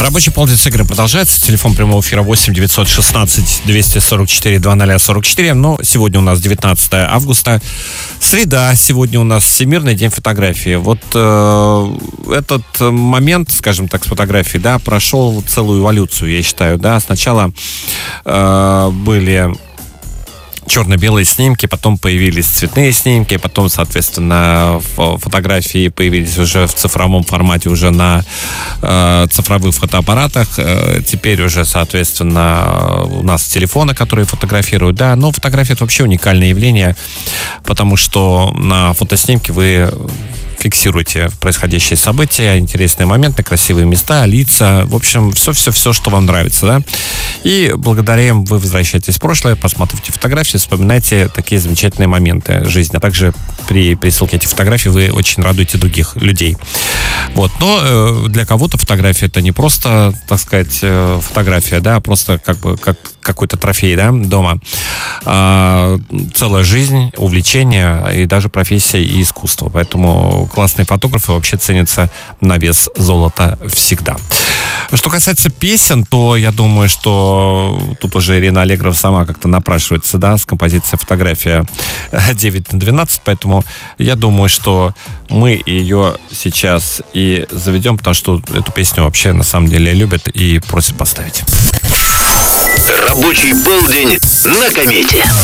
Рабочий полдень с Игорем продолжается. Телефон прямого эфира 8 916 244 2044. Но сегодня у нас 19 августа. Среда. Сегодня у нас Всемирный день фотографии. Вот этот момент, скажем так, с фотографией, да, прошел целую эволюцию, я считаю, да. Сначала были черно-белые снимки, потом появились цветные снимки, потом, соответственно, фотографии появились уже в цифровом формате, уже на цифровых фотоаппаратах. Теперь уже, соответственно, у нас телефоны, которые фотографируют, да. Но фотография — это вообще уникальное явление, потому что на фотоснимке вы фиксируйте происходящие события, интересные моменты, красивые места, лица, в общем, все, что вам нравится, да. И благодаря им вы возвращаетесь в прошлое, посмотрите фотографии, вспоминайте такие замечательные моменты жизни, а также при присылке этих фотографий вы очень радуете других людей. Вот. Но для кого-то фотография — это не просто, так сказать, фотография, да, просто как какой-то трофей, да, дома. Целая жизнь, увлечение и даже профессия и искусство. Поэтому классные фотографы вообще ценятся на вес золота всегда. Что касается песен, то я думаю, что тут уже Ирина Аллегрова сама как-то напрашивается, да, с композицией «Фотография 9/12», поэтому я думаю, что мы ее сейчас и заведем, потому что эту песню вообще на самом деле любят и просят поставить. Рабочий полдень на Комете.